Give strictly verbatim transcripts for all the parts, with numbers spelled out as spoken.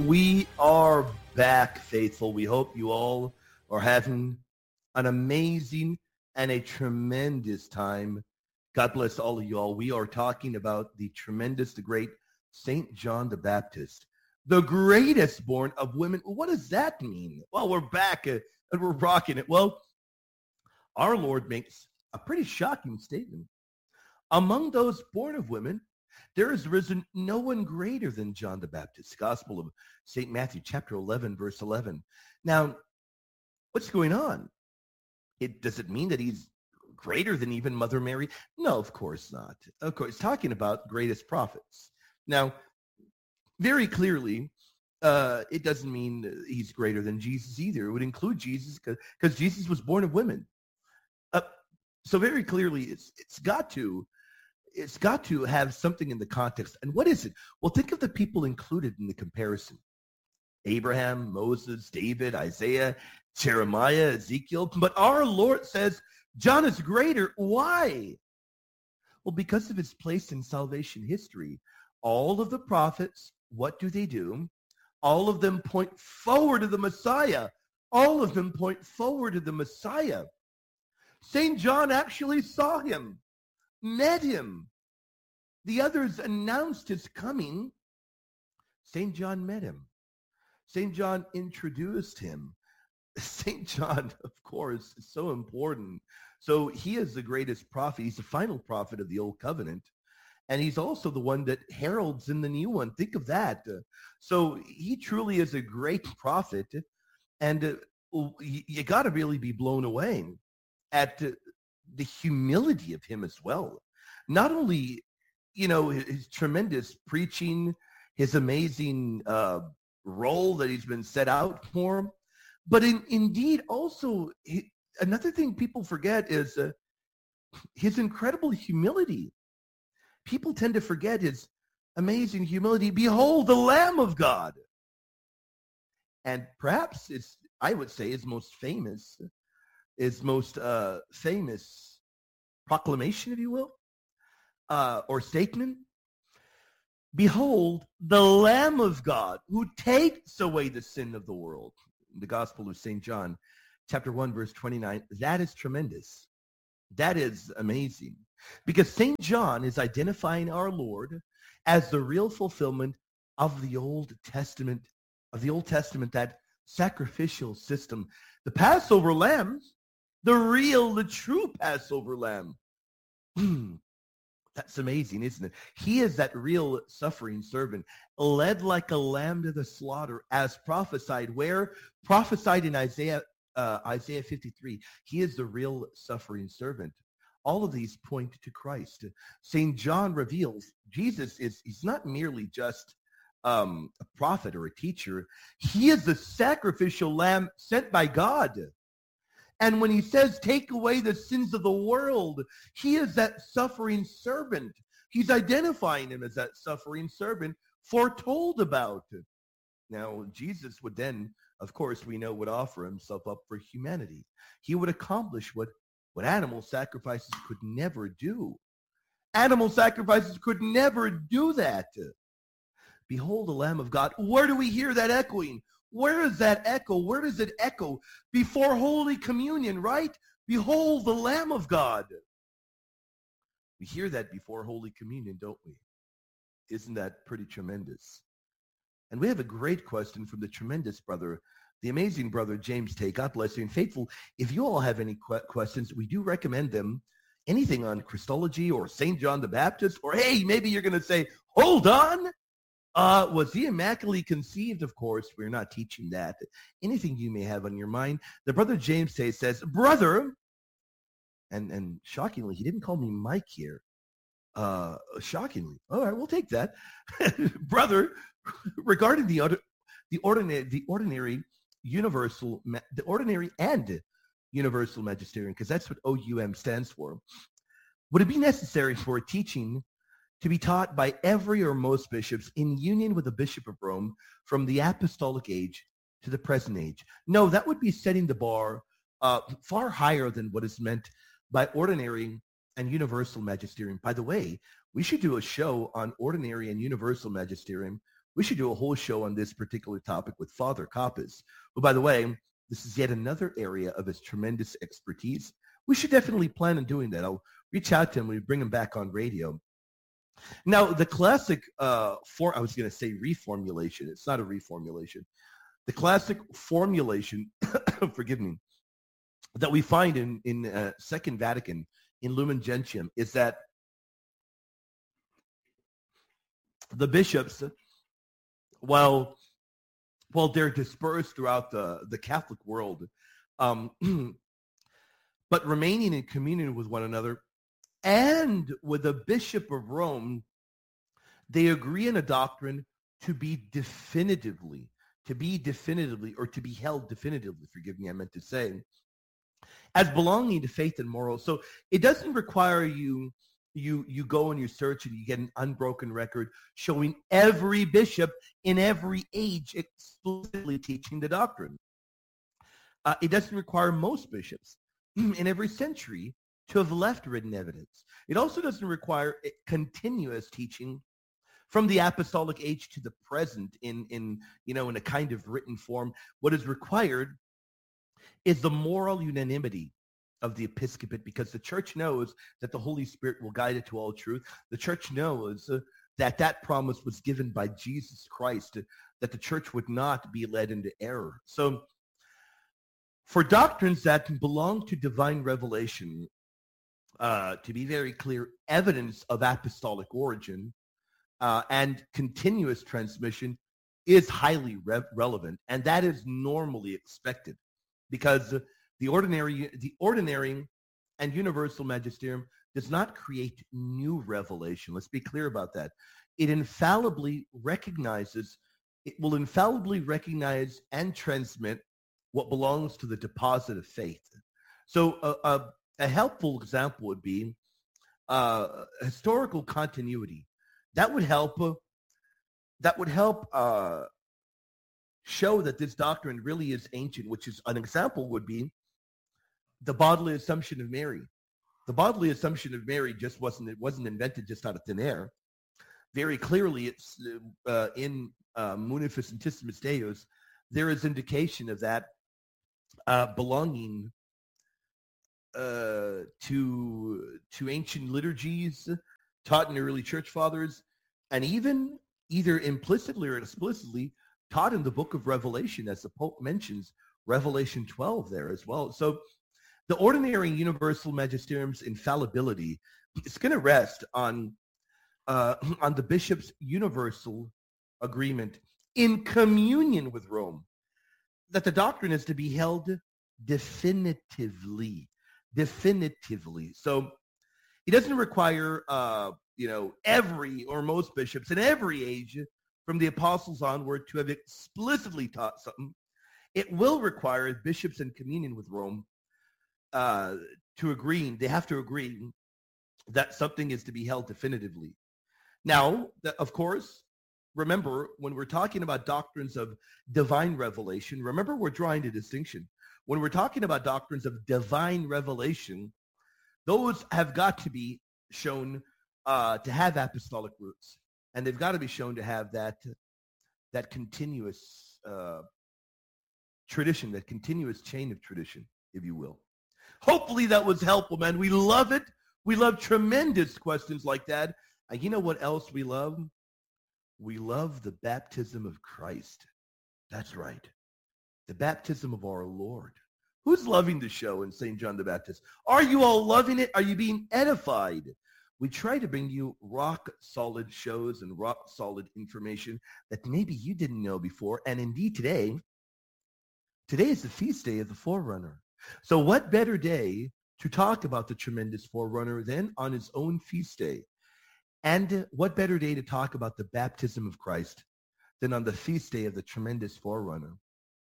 We are back, faithful. We hope you all are having an amazing and a tremendous time. God bless all of you all. We are talking about the tremendous, the great Saint John the Baptist, the greatest born of women. What does that mean? Well, we're back uh, and we're rocking it. Well, our Lord makes a pretty shocking statement. Among those born of women, there has risen no one greater than John the Baptist. Gospel of Saint Matthew, chapter eleven, verse eleven. Now, what's going on? It does it mean that he's greater than even Mother Mary? No, of course not. Of course, talking about greatest prophets. Now, very clearly, uh, it doesn't mean he's greater than Jesus either. It would include Jesus because Jesus was born of women. Uh, so very clearly, it's it's got to it's got to have something in the context. And what is it? Well, think of the people included in the comparison. Abraham, Moses, David, Isaiah, Jeremiah, Ezekiel. But our Lord says John is greater. Why? Well, because of his place in salvation history. All of the prophets, what do they do? All of them point forward to the Messiah. All of them point forward to the Messiah. Saint John actually saw him, met him. The others announced his coming. Saint John met him. Saint John introduced him. Saint John, of course, is so important. So he is the greatest prophet. He's the final prophet of the Old Covenant. And he's also the one that heralds in the new one. Think of that. So he truly is a great prophet. And uh, you, you got to really be blown away at uh, the humility of him as well. Not only, you know, his, his tremendous preaching, his amazing uh, role that he's been set out for, but in, indeed also, he, another thing people forget is uh, his incredible humility. People tend to forget his amazing humility. Behold, the Lamb of God. And perhaps it's, I would say, his most famous, his most uh, famous proclamation, if you will, uh, or statement. Behold, the Lamb of God who takes away the sin of the world. The Gospel of Saint John, chapter one, verse twenty-nine. That is tremendous. That is amazing. Because Saint John is identifying our Lord as the real fulfillment of the Old Testament, of the Old Testament, that sacrificial system. The Passover lamb, the real, the true Passover lamb. That's amazing, isn't it? He is that real suffering servant, led like a lamb to the slaughter, as prophesied. Where? Prophesied in Isaiah, uh, Isaiah fifty-three. He is the real suffering servant. All of these point to Christ. Saint John reveals Jesus is, he's not merely just um, a prophet or a teacher. He is the sacrificial lamb sent by God. And when he says, take away the sins of the world, he is that suffering servant. He's identifying him as that suffering servant foretold about. Now, Jesus would then, of course, we know, would offer himself up for humanity. He would accomplish what, what animal sacrifices could never do. Animal sacrifices could never do that. Behold the Lamb of God. Where do we hear that echoing? Where is that echo? Where does it echo? Before Holy Communion, right? Behold the Lamb of God. We hear that before Holy Communion, don't we? Isn't that pretty tremendous? And we have a great question from the tremendous brother, the amazing brother James Tay. God bless you. And faithful, if you all have any que- questions, we do recommend them. Anything on Christology or Saint John the Baptist, or hey, maybe you're going to say, hold on. Uh, was he immaculately conceived? Of course, we're not teaching that. Anything you may have on your mind. The brother James Tay says, brother, and, and shockingly, he didn't call me Mike here. Uh, shockingly. All right, we'll take that. Brother, regarding the, the ordinary, the ordinary universal, the ordinary and universal magisterium, because that's what O U M stands for, would it be necessary for a teaching to be taught by every or most bishops in union with the Bishop of Rome from the apostolic age to the present age? No, that would be setting the bar uh, far higher than what is meant by ordinary and universal magisterium. By the way, we should do a show on ordinary and universal magisterium We should do a whole show on this particular topic with Father Kappas. But by the way, this is yet another area of his tremendous expertise. We should definitely plan on doing that. I'll reach out to him when we bring him back on radio. Now, the classic, uh, for I was going to say reformulation. It's not a reformulation. The classic formulation, forgive me, that we find in, in uh, Second Vatican, in Lumen Gentium, is that the bishops, while, while they're dispersed throughout the, the Catholic world, um, but remaining in communion with one another and with the Bishop of Rome, they agree in a doctrine to be definitively, to be definitively, or to be held definitively, forgive me, I meant to say, as belonging to faith and morals. So it doesn't require you, you, you go and you search and you get an unbroken record showing every bishop in every age explicitly teaching the doctrine. Uh, it doesn't require most bishops in every century to have left written evidence. It also doesn't require continuous teaching from the apostolic age to the present in, in, you know, in a kind of written form. What is required is the moral unanimity of the episcopate, because the church knows that the Holy Spirit will guide it to all truth. The church knows uh, that that promise was given by Jesus Christ, uh, that the church would not be led into error. So for doctrines that belong to divine revelation, uh, to be very clear, evidence of apostolic origin uh, and continuous transmission is highly re- relevant, and that is normally expected, because the ordinary, the ordinary and universal magisterium does not create new revelation. Let's be clear about that. It infallibly recognizes, it will infallibly recognize and transmit what belongs to the deposit of faith. So a, a, a helpful example would be uh, historical continuity. That would help. Uh, that would help uh, show that this doctrine really is ancient. Which is an example would be the bodily assumption of Mary. The bodily assumption of Mary just wasn't it wasn't invented just out of thin air. Very clearly, it's uh, in uh, Munificentissimus Deus. There is indication of that uh, belonging uh, to to ancient liturgies taught in the early church fathers, and even either implicitly or explicitly taught in the book of Revelation, as the Pope mentions Revelation twelve there as well. So the ordinary universal magisterium's infallibility is going to rest on uh, on the bishop's universal agreement in communion with Rome that the doctrine is to be held definitively, definitively. So it doesn't require, uh, you know, every or most bishops in every age from the apostles onward to have explicitly taught something. It will require bishops in communion with Rome uh, to agree. They have to agree that something is to be held definitively. Now, of course, remember, when we're talking about doctrines of divine revelation, remember we're drawing a distinction. When we're talking about doctrines of divine revelation, those have got to be shown uh, to have apostolic roots, and they've got to be shown to have that that continuous uh, tradition, that continuous chain of tradition, if you will. Hopefully that was helpful, man. We love it. We love tremendous questions like that. And you know what else we love? We love the baptism of Christ. That's right. The baptism of our Lord. Who's loving the show in Saint John the Baptist? Are you all loving it? Are you being edified? We try to bring you rock-solid shows and rock-solid information that maybe you didn't know before. And indeed today, today is the feast day of the Forerunner. So what better day to talk about the tremendous Forerunner than on his own feast day? And what better day to talk about the baptism of Christ than on the feast day of the tremendous Forerunner?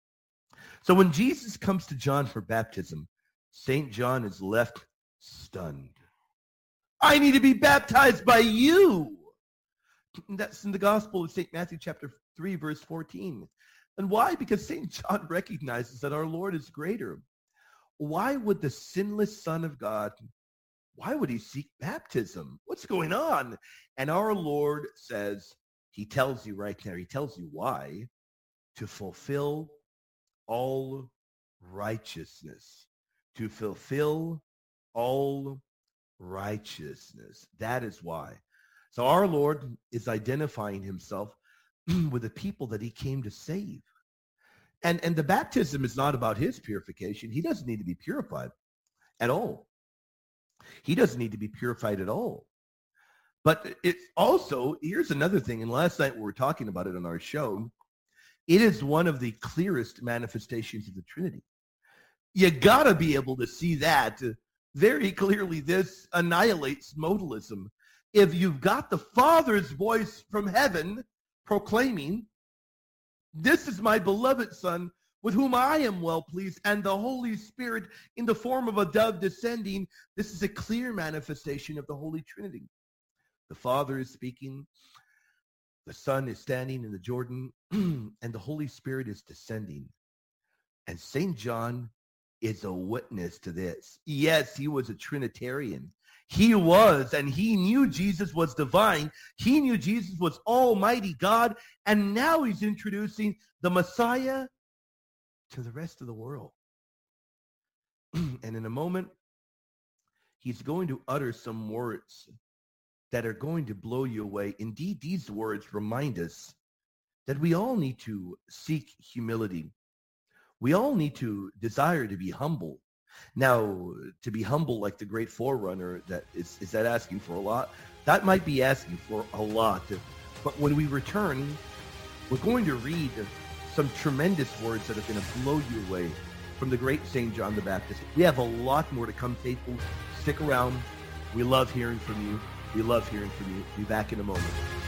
So when Jesus comes to John for baptism, Saint John is left stunned. I need to be baptized by you. That's in the Gospel of Saint Matthew chapter three, verse fourteen. And why? Because Saint John recognizes that our Lord is greater. Why would the sinless Son of God, why would he seek baptism? What's going on? And our Lord says, He tells you right there, he tells you why, to fulfill all righteousness, to fulfill all righteousness. That is why. So our Lord is identifying himself with the people that he came to save. And, and the baptism is not about his purification. He doesn't need to be purified at all. He doesn't need to be purified at all. But it's also, here's another thing, and last night we were talking about it on our show, it is one of the clearest manifestations of the Trinity. You got to be able to see that very clearly. This annihilates modalism. If you've got the Father's voice from heaven proclaiming, "This is my beloved Son, with whom I am well pleased," and the Holy Spirit in the form of a dove descending, this is a clear manifestation of the Holy Trinity. The Father is speaking, the Son is standing in the Jordan, and the Holy Spirit is descending. And Saint John is a witness to this. Yes, he was a Trinitarian. He was, and he knew Jesus was divine. He knew Jesus was Almighty God, and now he's introducing the Messiah to the rest of the world. And in a moment, he's going to utter some words that are going to blow you away. Indeed, these words remind us that we all need to seek humility. We all need to desire to be humble. Now, to be humble like the great forerunner, that is, is that asking for a lot? That might be asking for a lot. But when we return, we're going to read some tremendous words that are going to blow you away from the great Saint John the Baptist. We have a lot more to come, faithful. Stick around. We love hearing from you. We love hearing from you. Be back in a moment.